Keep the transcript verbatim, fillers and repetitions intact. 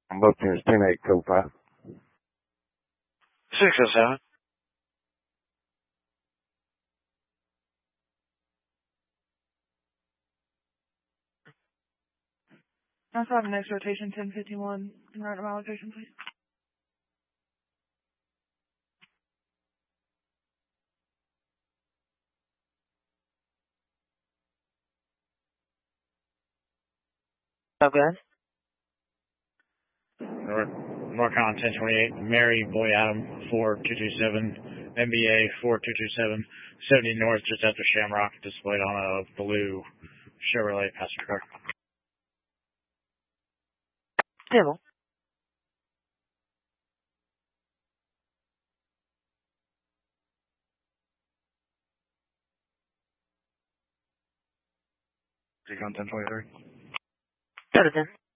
I'm looking at ten eight code five. six oh seven. Also have next rotation ten fifty-one in route of allocation, please. Okay. North, Norcon ten twenty-eight, Mary Boy Adam four two two seven, M B A four two two seven, seventy North just after Shamrock, displayed on a blue Chevrolet passenger car. Table. Recon ten twenty-three. Citizen.